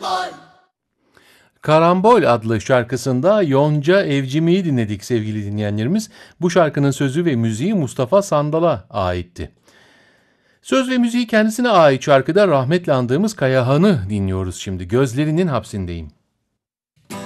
Karambol adlı şarkısında Yonca Evcimik'i dinledik sevgili dinleyenlerimiz. Bu şarkının sözü ve müziği Mustafa Sandal'a aitti. Söz ve müziği kendisine ait şarkıda rahmetli andığımız Kayahan'ı dinliyoruz şimdi. Gözlerinin hapsindeyim.